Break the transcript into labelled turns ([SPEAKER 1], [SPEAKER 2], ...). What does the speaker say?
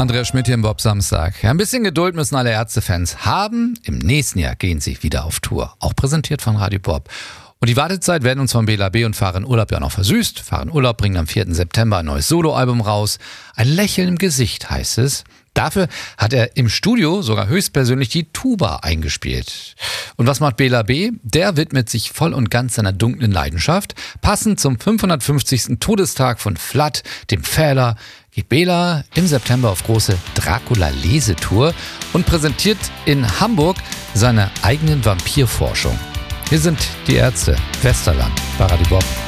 [SPEAKER 1] Andreas Schmidt hier im Bob Samstag. Ja, ein bisschen Geduld müssen alle Ärztefans haben. Im nächsten Jahr gehen sie wieder auf Tour. Auch präsentiert von Radio Bob. Und die Wartezeit werden uns von Bela B. und Farin Urlaub ja noch versüßt. Farin Urlaub bringt am 4. September ein neues Soloalbum raus. Ein Lächeln im Gesicht heißt es. Dafür hat er im Studio sogar höchstpersönlich die Tuba eingespielt. Und was macht Bela B.? Der widmet sich voll und ganz seiner dunklen Leidenschaft. Passend zum 550. Todestag von Vlad, dem Pfähler, geht Bela im September auf große Dracula-Lesetour und präsentiert in Hamburg seine eigenen Vampirforschung. Hier sind die Ärzte, Westerland, bei Radio Bob.